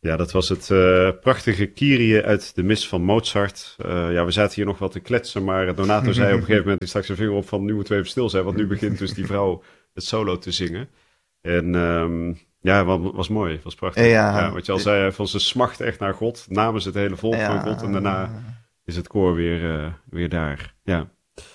Ja, dat was het prachtige Kyrie uit de mis van Mozart. We zaten hier nog wat te kletsen, maar Donato zei op een gegeven moment, die stak zijn vinger op van nu moeten we even stil zijn, want nu begint dus die vrouw het solo te zingen. En was mooi, was prachtig. Ja, wat je al zei, van ze smacht echt naar God, namens het hele volk van God en daarna is het koor weer daar. Ja.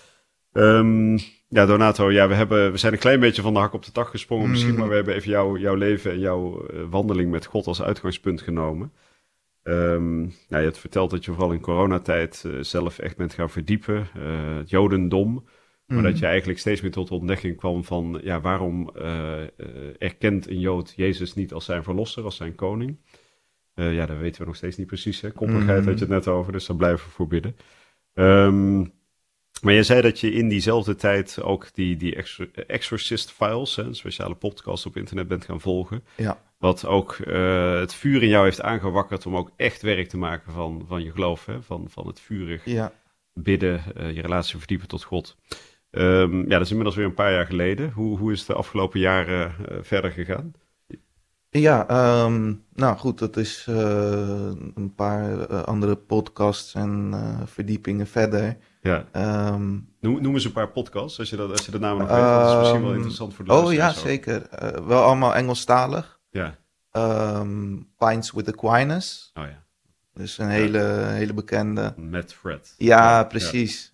Donato, we zijn een klein beetje van de hak op de tak gesprongen misschien, maar we hebben even jouw leven en jouw wandeling met God als uitgangspunt genomen. Je hebt verteld dat je vooral in coronatijd zelf echt bent gaan verdiepen, het Jodendom, maar dat je eigenlijk steeds meer tot de ontdekking kwam van, waarom erkent een Jood Jezus niet als zijn verlosser, als zijn koning? Dat weten we nog steeds niet precies, hè? Koppigheid had je het net over, dus daar blijven we voor bidden. Maar je zei dat je in diezelfde tijd ook die Exorcist Files, een speciale podcast op internet, bent gaan volgen. Ja. Wat ook het vuur in jou heeft aangewakkerd om ook echt werk te maken van je geloof. Hè? Van het vurig bidden, je relatie verdiepen tot God. Dat is inmiddels weer een paar jaar geleden. Hoe is het de afgelopen jaren verder gegaan? Ja, goed, dat is een paar andere podcasts en verdiepingen verder. Ja. Noem eens een paar podcasts, als je de namen nog weet. Dat is misschien wel interessant voor de luisteraars. Ja, zeker. Wel allemaal Engelstalig. Ja. Pints with Aquinas. Oh ja. Dus een hele bekende. Met Fred. Ja, precies.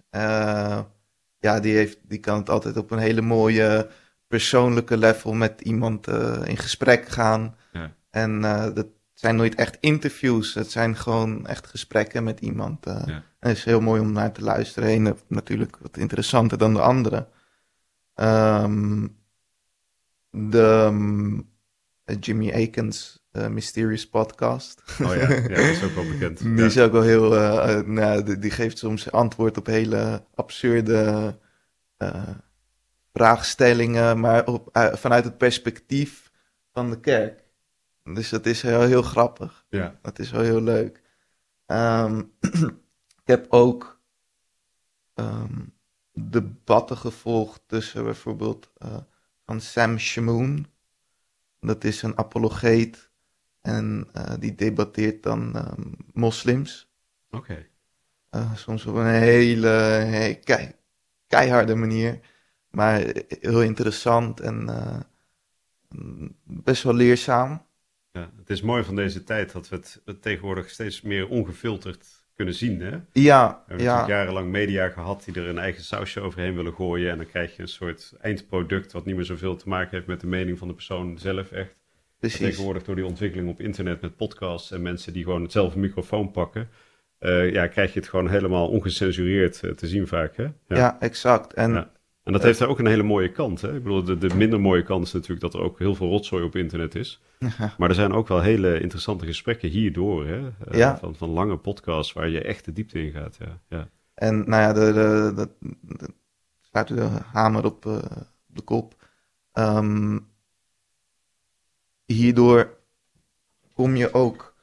Die kan het altijd op een hele mooie persoonlijke level met iemand in gesprek gaan. Ja. En dat zijn nooit echt interviews. Het zijn gewoon echt gesprekken met iemand. En het is heel mooi om naar te luisteren. Eén natuurlijk wat interessanter dan de andere. Jimmy Akins Mysterious Podcast. Oh ja, dat is ook wel bekend. Die is ook wel heel... die geeft soms antwoord op hele absurde vraagstellingen, maar vanuit het perspectief van de kerk. Dus dat is heel grappig. Ja. Dat is wel heel leuk. Ik heb ook debatten gevolgd tussen bijvoorbeeld van Sam Shamoun. Dat is een apologeet en die debatteert dan moslims. Oké. Soms op een hele keiharde manier, maar heel interessant en best wel leerzaam. Ja, het is mooi van deze tijd dat we het tegenwoordig steeds meer ongefilterd kunnen zien, hè? Ja, we hebben natuurlijk jarenlang media gehad die er een eigen sausje overheen willen gooien en dan krijg je een soort eindproduct wat niet meer zoveel te maken heeft met de mening van de persoon zelf echt. Precies. Tegenwoordig door die ontwikkeling op internet met podcasts en mensen die gewoon zelf een microfoon pakken, krijg je het gewoon helemaal ongecensureerd te zien vaak, hè? Ja, exact. En dat heeft ook een hele mooie kant, hè? Ik bedoel, de minder mooie kant is natuurlijk dat er ook heel veel rotzooi op internet is. Maar er zijn ook wel hele interessante gesprekken hierdoor, hè? Van lange podcasts waar je echt de diepte in gaat, ja. En dat slaat u de hamer op de kop. Hierdoor kom je ook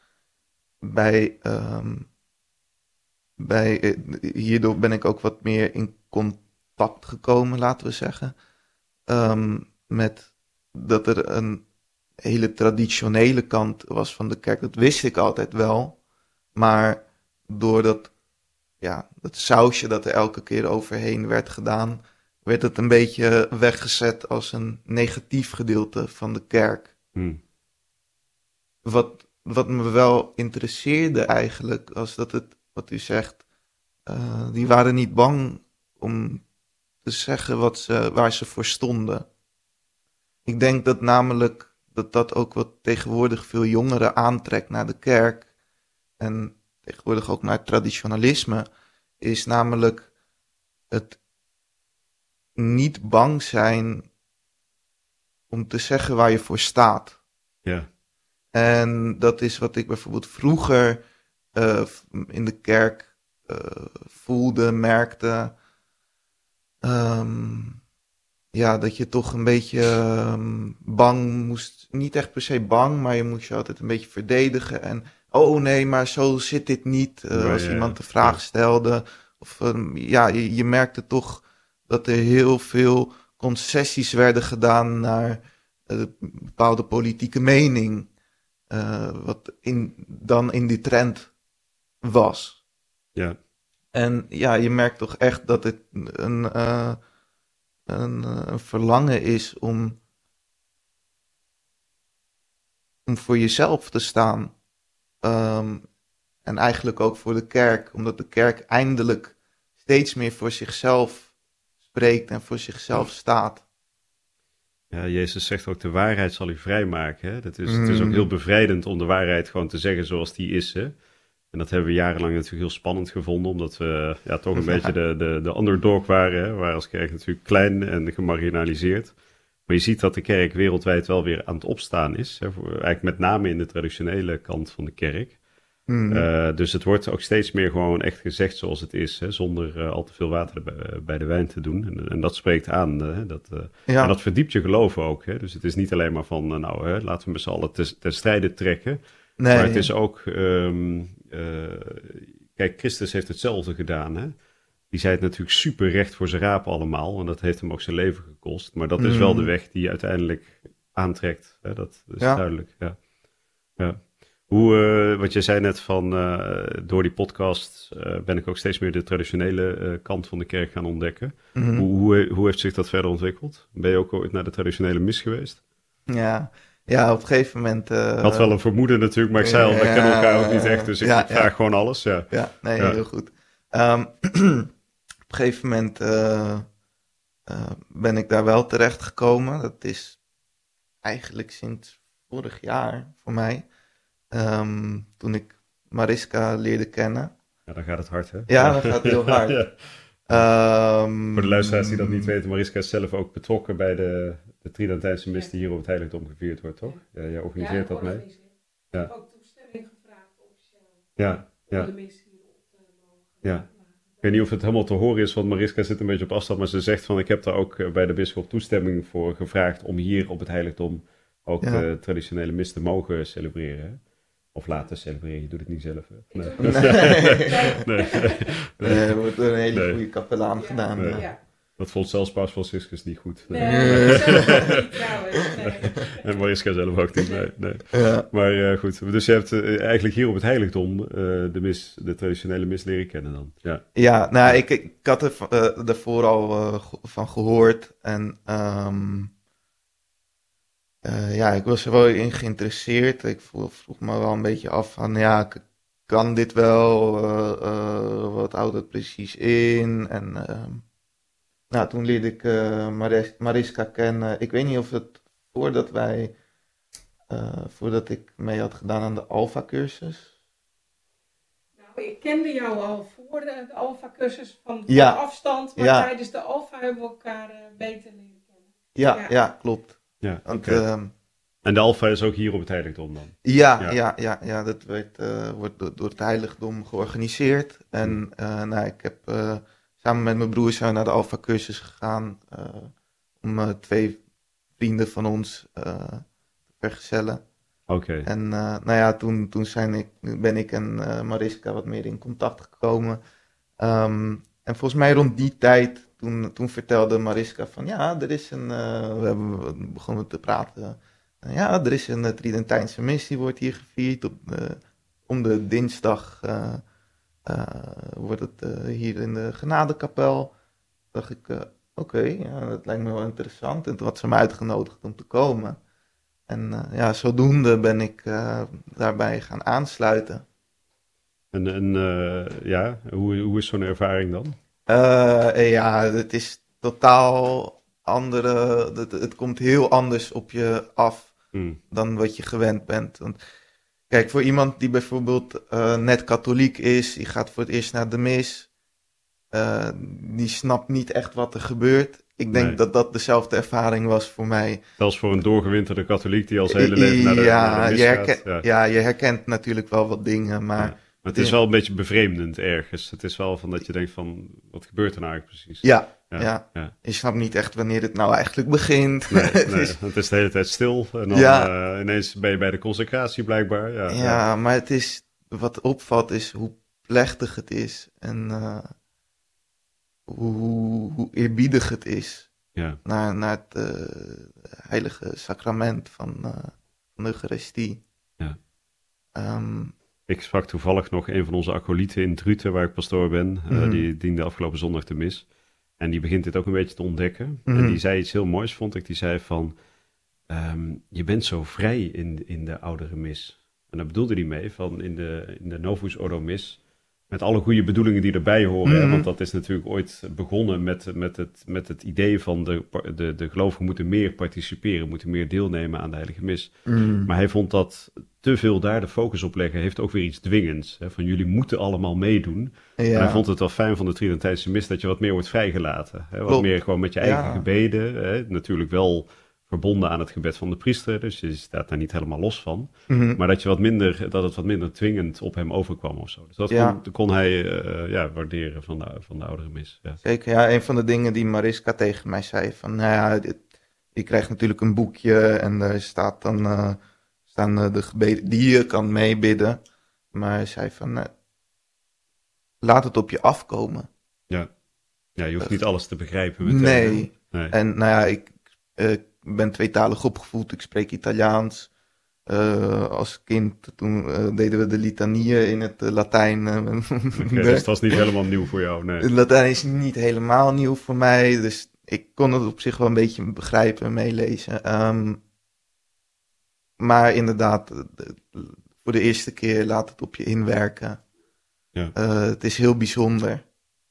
hierdoor ben ik ook wat meer in contact gekomen, laten we zeggen, met dat er een hele traditionele kant was van de kerk. Dat wist ik altijd wel, maar door dat sausje dat er elke keer overheen werd gedaan, werd het een beetje weggezet als een negatief gedeelte van de kerk. Wat me wel interesseerde eigenlijk, was dat het, wat u zegt, die waren niet bang om te zeggen waar ze voor stonden. Ik denk dat namelijk dat ook wat tegenwoordig veel jongeren aantrekt naar de kerk en tegenwoordig ook naar traditionalisme, is namelijk het niet bang zijn om te zeggen waar je voor staat. Ja. En dat is wat ik bijvoorbeeld vroeger in de kerk voelde, merkte. Dat je toch een beetje bang moest. Niet echt per se bang, maar je moest je altijd een beetje verdedigen. En oh nee, maar zo zit dit niet. Als iemand de vraag stelde. Of je merkte toch dat er heel veel concessies werden gedaan naar een bepaalde politieke mening. wat dan in die trend was. Ja. En ja, je merkt toch echt dat het een verlangen is om voor jezelf te staan. En eigenlijk ook voor de kerk, omdat de kerk eindelijk steeds meer voor zichzelf spreekt en voor zichzelf staat. Ja, Jezus zegt ook, de waarheid zal u vrijmaken. Hè? Het is ook heel bevrijdend om de waarheid gewoon te zeggen zoals die is. Hè? En dat hebben we jarenlang natuurlijk heel spannend gevonden, omdat we toch een beetje de underdog waren. Hè? We waren als kerk natuurlijk klein en gemarginaliseerd. Maar je ziet dat de kerk wereldwijd wel weer aan het opstaan is. Hè? Eigenlijk met name in de traditionele kant van de kerk. Dus het wordt ook steeds meer gewoon echt gezegd zoals het is, hè, zonder al te veel water bij de wijn te doen. En dat spreekt aan. En dat verdiept je geloof ook. Hè. Dus het is niet alleen maar van, laten we met z'n allen ten strijde trekken. Nee. Maar het is ook, kijk, Christus heeft hetzelfde gedaan. Hè. Die zei het natuurlijk super recht voor zijn raap allemaal. En dat heeft hem ook zijn leven gekost. Maar dat is wel de weg die je uiteindelijk aantrekt. Hè. Dat is duidelijk, ja. Wat je zei net van, door die podcast ben ik ook steeds meer de traditionele kant van de kerk gaan ontdekken. Hoe heeft zich dat verder ontwikkeld? Ben je ook ooit naar de traditionele mis geweest? Ja, op een gegeven moment... Ik had wel een vermoeden natuurlijk, maar ik zei al, we kennen elkaar ook niet echt, dus ik vraag gewoon alles. Ja, heel goed. Op een gegeven moment ben ik daar wel terecht gekomen. Dat is eigenlijk sinds vorig jaar voor mij. Toen ik Mariska leerde kennen. Ja, dan gaat het hard, hè? Ja, dat gaat heel hard. Voor de luisteraars die dat niet weten, Mariska is zelf ook betrokken bij de Tridentijnse mis die hier op het heiligdom gevierd wordt, toch? Ja, jij organiseert dat mee. Ik heb ook toestemming gevraagd officieel. Ja. Om de mis hier op te mogen. Ja. Ik weet niet of het helemaal te horen is, want Mariska zit een beetje op afstand, maar ze zegt van, ik heb daar ook bij de bisschop toestemming voor gevraagd om hier op het heiligdom ook de traditionele mis te mogen celebreren. Hè? Of laten celebreren, je doet het niet zelf. Hè? Nee. Er wordt door een hele goede kapelaan gedaan. Nee. Ja. Dat vond zelfs Paus Franciscus niet goed. Nee, zelf ook niet trouwens. Nee. En Mariska zelf ook niet, nee. Ja. Maar goed, dus je hebt eigenlijk hier op het heiligdom de traditionele mis leren kennen dan. Ja, nou, ik had er daarvoor al van gehoord. En ik was er wel in geïnteresseerd. Ik vroeg me wel een beetje af van, kan dit wel? Wat houdt het precies in? En toen leerde ik Mariska kennen. Ik weet niet of het voordat ik mee had gedaan aan de Alpha-cursus. Nou, ik kende jou al voor de Alpha-cursus van afstand, maar tijdens de Alpha hebben we elkaar beter leren kennen. Ja, klopt. Ja, want, en de Alpha is ook hier op het heiligdom dan? Ja, dat wordt door het heiligdom georganiseerd. En ik heb samen met mijn broer zijn naar de Alpha-cursus gegaan om 2 vrienden van ons te vergezellen. Oké. En toen ben ik en Mariska wat meer in contact gekomen. En volgens mij rond die tijd, toen vertelde Mariska van er is we begonnen te praten. Er is een Tridentijnse mis, die wordt hier gevierd. Om de dinsdag wordt het hier in de Genadekapel. Dacht ik, dat lijkt me wel interessant. En toen had ze me uitgenodigd om te komen. En zodoende ben ik daarbij gaan aansluiten. En hoe is zo'n ervaring dan? Het is totaal andere. Het komt heel anders op je af dan wat je gewend bent. Want kijk, voor iemand die bijvoorbeeld net katholiek is, die gaat voor het eerst naar de mis, die snapt niet echt wat er gebeurt. Ik denk dat dezelfde ervaring was voor mij. Zelfs voor een doorgewinterde katholiek die al zijn hele leven naar de mis gaat. Je herkent natuurlijk wel wat dingen, maar... Ja. Maar het is wel een beetje bevreemdend ergens. Het is wel van dat je denkt van, wat gebeurt er nou eigenlijk precies? Ja. Je snapt niet echt wanneer het nou eigenlijk begint. Nee, het is de hele tijd stil. En dan ineens ben je bij de consecratie blijkbaar. Ja, maar het is, wat opvalt is hoe plechtig het is. En hoe eerbiedig het is. Ja. Naar het heilige sacrament van de Eucharistie. Ja. Ehm, Ik sprak toevallig nog een van onze acolyten in Druten, waar ik pastoor ben. Die diende afgelopen zondag de mis. En die begint dit ook een beetje te ontdekken. En die zei iets heel moois, vond ik. Die zei van, je bent zo vrij in de oudere mis. En daar bedoelde hij mee, van in de Novus Ordo mis, met alle goede bedoelingen die erbij horen. Hè? Want dat is natuurlijk ooit begonnen met het idee van de gelovigen moeten meer participeren, moeten meer deelnemen aan de heilige mis. Maar hij vond dat te veel daar de focus op leggen, heeft ook weer iets dwingends. Hè? Van jullie moeten allemaal meedoen. Ja. En hij vond het wel fijn van de Tridentijnse mis dat je wat meer wordt vrijgelaten. Hè? Wat meer gewoon met je eigen gebeden. Hè? Natuurlijk wel verbonden aan het gebed van de priester, dus je staat daar niet helemaal los van. Maar dat het wat minder dwingend op hem overkwam of zo. Dus dat kon hij waarderen van de oudere mis. Ja. Zeker, ja. Een van de dingen die Mariska tegen mij zei, van je krijgt natuurlijk een boekje en daar staan de gebeden die je kan meebidden. Maar hij zei van, laat het op je afkomen. Ja, je hoeft niet alles te begrijpen meteen. Nee. En ik ben tweetalig opgevoed, ik spreek Italiaans. Als kind, toen deden we de litanieën in het Latijn. Dus dat was niet helemaal nieuw voor jou, nee. Het Latijn is niet helemaal nieuw voor mij, dus ik kon het op zich wel een beetje begrijpen en meelezen. Maar inderdaad, voor de eerste keer laat het op je inwerken. Ja. Het is heel bijzonder.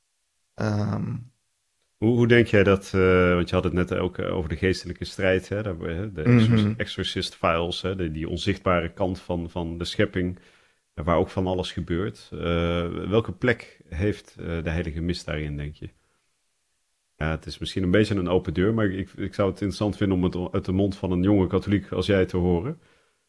Hoe denk jij dat, want je had het net ook over de geestelijke strijd, hè, de exorcist files, hè, die onzichtbare kant van de schepping, waar ook van alles gebeurt. Welke plek heeft de heilige mis daarin, denk je? Ja, het is misschien een beetje een open deur, maar ik zou het interessant vinden om het uit de mond van een jonge katholiek als jij te horen.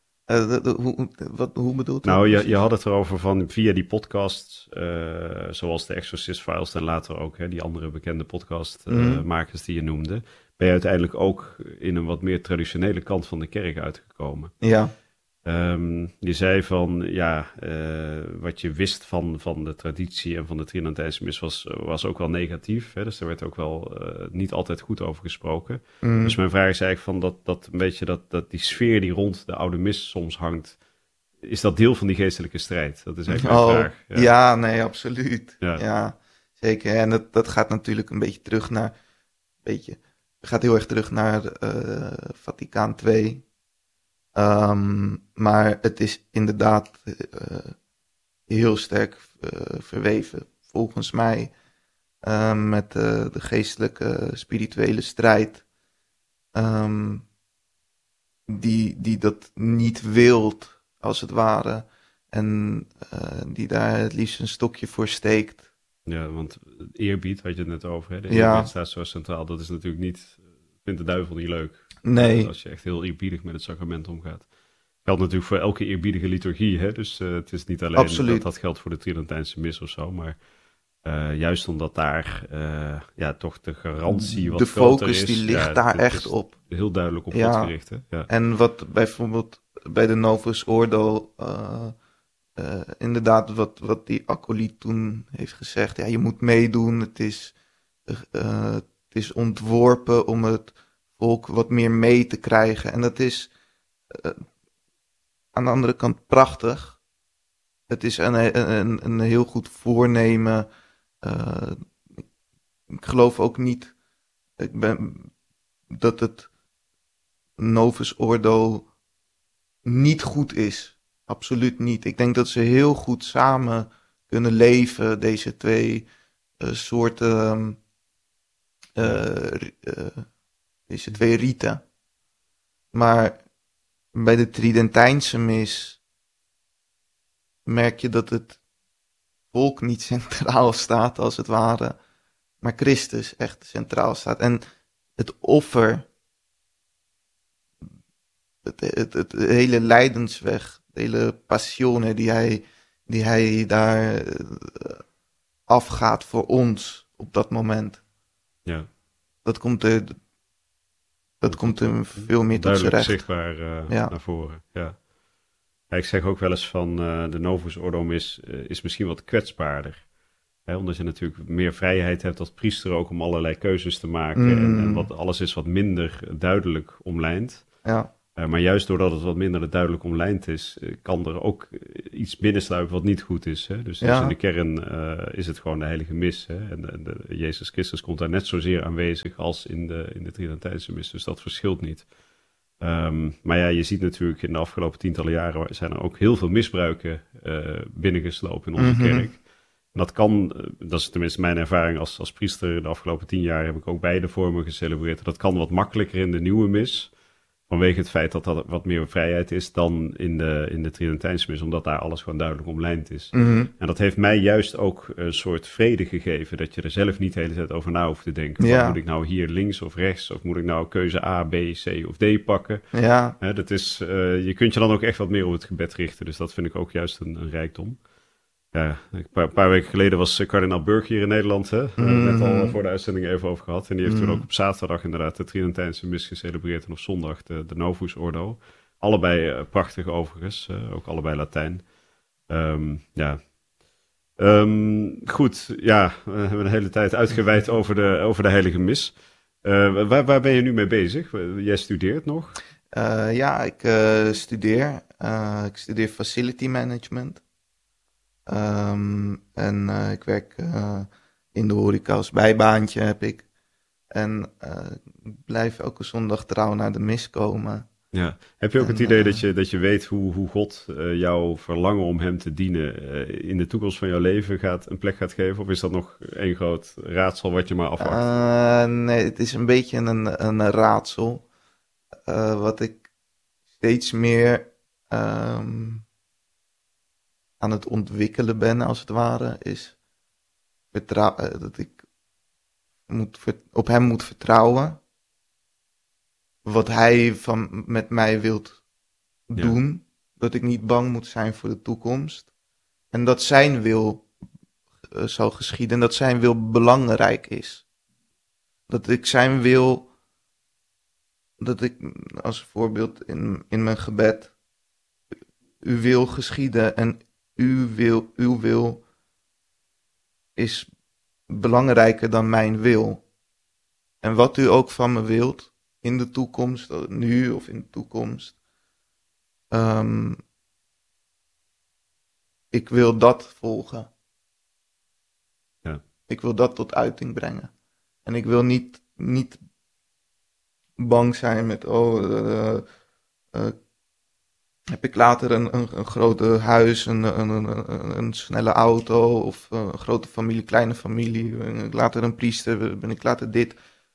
Hoe bedoelt u? Nou, je had het erover van via die podcasts, zoals de Exorcist Files en later ook die andere bekende podcastmakers die je noemde, ben je uiteindelijk ook in een wat meer traditionele kant van de kerk uitgekomen. Ja. Je zei van, wat je wist van de traditie en van de Tridentijnse mis was ook wel negatief. Hè? Dus er werd ook wel niet altijd goed over gesproken. Dus mijn vraag is eigenlijk van dat een beetje dat die sfeer die rond de oude mis soms hangt, is dat deel van die geestelijke strijd? Dat is eigenlijk mijn vraag. Ja, nee, absoluut. Ja. Ja, zeker. En dat gaat natuurlijk een beetje terug naar, gaat heel erg terug naar Vaticaan II. Maar het is inderdaad heel sterk verweven, volgens mij, met de geestelijke, spirituele strijd, die dat niet wilt, als het ware, en die daar het liefst een stokje voor steekt. Ja, want eerbied, had je het net over, hè? De eerbied staat zo centraal, dat is natuurlijk niet, vindt de duivel niet leuk. Nee. Als je echt heel eerbiedig met het sacrament omgaat. Geldt natuurlijk voor elke eerbiedige liturgie, hè? Dus het is niet alleen dat geldt voor de Tridentijnse mis of zo, maar juist omdat daar toch de garantie wat de groter focus is. Die ligt daar echt op. Heel duidelijk op God gericht, hè? Ja. En wat bijvoorbeeld bij de Novus Ordo, inderdaad wat die acolyt toen heeft gezegd, je moet meedoen, het is ontworpen om het volk wat meer mee te krijgen. En dat is aan de andere kant prachtig. Het is een heel goed voornemen. Ik geloof ook niet dat het Novus Ordo niet goed is. Absoluut niet. Ik denk dat ze heel goed samen kunnen leven, deze twee soorten, deze twee riten. Maar bij de Tridentijnse mis merk je dat het volk niet centraal staat, als het ware, maar Christus echt centraal staat. En het offer, het hele lijdensweg, de hele passione die hij daar afgaat voor ons op dat moment. Ja. Dat komt er veel meer tot z'n recht. Zichtbaar naar voren, ja. Ik zeg ook wel eens van de Novus Ordo is misschien wat kwetsbaarder. Hè, omdat je natuurlijk meer vrijheid hebt als priester ook om allerlei keuzes te maken. En alles is wat minder duidelijk omlijnd. Ja. Maar juist doordat het wat minder duidelijk omlijnd is, kan er ook iets binnensluipen wat niet goed is. Hè? Dus in de kern is het gewoon de heilige mis. Hè? En Jezus Christus komt daar net zozeer aanwezig als in de Tridentijnse mis. Dus dat verschilt niet. Maar ja, je ziet natuurlijk in de afgelopen tientallen jaren zijn er ook heel veel misbruiken binnengeslopen in onze kerk. En dat is tenminste mijn ervaring als priester. De afgelopen 10 jaar heb ik ook beide vormen gecelebreerd. Dat kan wat makkelijker in de nieuwe mis. Vanwege het feit dat dat wat meer vrijheid is dan in de Tridentijnse mis. Omdat daar alles gewoon duidelijk omlijnd is. En dat heeft mij juist ook een soort vrede gegeven. Dat je er zelf niet de hele tijd over na hoeft te denken. Van, moet ik nou hier links of rechts? Of moet ik nou keuze A, B, C of D pakken? Ja. Je kunt je dan ook echt wat meer op het gebed richten. Dus dat vind ik ook juist een rijkdom. Ja, een paar weken geleden was kardinaal Burg hier in Nederland. Hè? Net al voor de uitzending even over gehad. En die heeft toen ook op zaterdag inderdaad de Tridentijnse mis gecelebreerd. En op zondag de Novus Ordo. Allebei prachtig overigens. Ook allebei Latijn. Goed, ja, we hebben een hele tijd uitgeweid over de heilige mis. Waar ben je nu mee bezig? Jij studeert nog? Ik studeer. Ik studeer facility management. Ik werk in de horeca als bijbaantje heb ik. En ik blijf elke zondag trouw naar de mis komen. Ja. Heb je ook het idee dat je weet hoe God jouw verlangen om hem te dienen in de toekomst van jouw leven een plek gaat geven? Of is dat nog één groot raadsel wat je maar afwacht? Nee, het is een beetje een raadsel. Wat ik steeds meer aan het ontwikkelen ben, als het ware, is dat ik op hem moet vertrouwen. Wat hij met mij wilt doen. Dat ik niet bang moet zijn voor de toekomst. En dat zijn wil zal geschieden. En dat zijn wil belangrijk is. Dat ik zijn wil, dat ik als voorbeeld in mijn gebed, uw wil geschieden en uw wil is belangrijker dan mijn wil. En wat u ook van me wilt, in de toekomst, nu of in de toekomst, ik wil dat volgen. Ja. Ik wil dat tot uiting brengen. En ik wil niet bang zijn met, heb ik later een grote huis, een snelle auto of een grote familie, kleine familie, ben ik later een priester, ben ik later dit.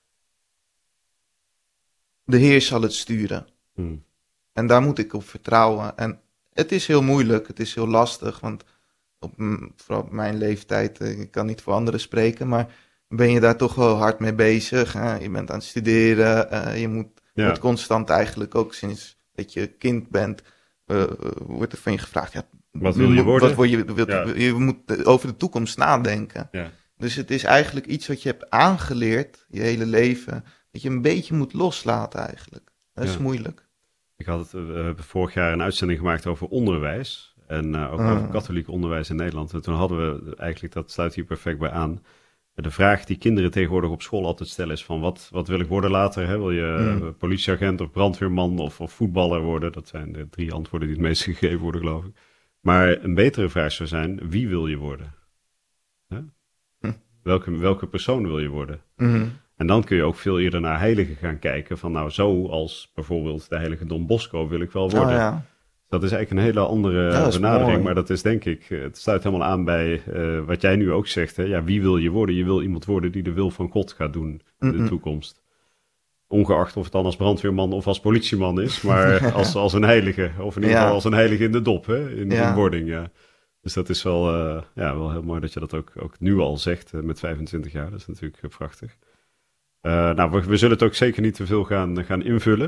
De Heer zal het sturen. En daar moet ik op vertrouwen. En het is heel moeilijk, het is heel lastig, want vooral op mijn leeftijd, ik kan niet voor anderen spreken, maar ben je daar toch wel hard mee bezig. Je bent aan het studeren, je moet constant eigenlijk ook sinds dat je kind bent, wordt er van je gevraagd, wat wil je worden? Je moet over de toekomst nadenken. Ja. Dus het is eigenlijk iets wat je hebt aangeleerd, je hele leven, dat je een beetje moet loslaten eigenlijk. Dat is moeilijk. We hebben vorig jaar een uitzending gemaakt over onderwijs. En ook over katholiek onderwijs in Nederland. En toen hadden we eigenlijk, dat sluit hier perfect bij aan, de vraag die kinderen tegenwoordig op school altijd stellen is van wat wil ik worden later? Hè? Wil je politieagent of brandweerman of voetballer worden? Dat zijn de 3 antwoorden die het meest gegeven worden, geloof ik. Maar een betere vraag zou zijn, wie wil je worden? Hè? Welke persoon wil je worden? En dan kun je ook veel eerder naar heiligen gaan kijken. Van nou, zo als bijvoorbeeld de heilige Don Bosco wil ik wel worden. Dat is eigenlijk een hele andere benadering. Mooi. Maar dat is denk ik, het sluit helemaal aan bij wat jij nu ook zegt. Hè? Ja, wie wil je worden? Je wil iemand worden die de wil van God gaat doen in de toekomst. Ongeacht of het dan als brandweerman of als politieman is. Maar als een heilige. Of in ieder geval als een heilige in de dop. Hè? In wording, ja. Dus dat is wel heel mooi dat je dat ook nu al zegt met 25 jaar. Dat is natuurlijk prachtig. We zullen het ook zeker niet te veel gaan invullen.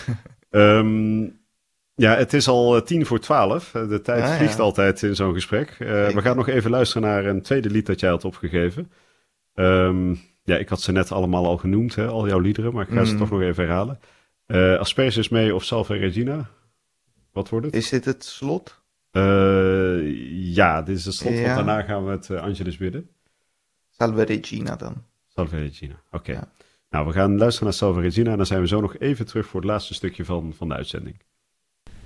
Het is al 11:10. De tijd vliegt altijd in zo'n gesprek. We gaan nog even luisteren naar een tweede lied dat jij had opgegeven. Ik had ze net allemaal al genoemd, hè, al jouw liederen, maar ik ga ze toch nog even herhalen. Asperges mee of Salve Regina? Wat wordt het? Is dit het slot? Dit is het slot, want daarna gaan we het Angelus bidden. Salve Regina dan. Salve Regina, oké. Ja. Nou, we gaan luisteren naar Salve Regina en dan zijn we zo nog even terug voor het laatste stukje van de uitzending.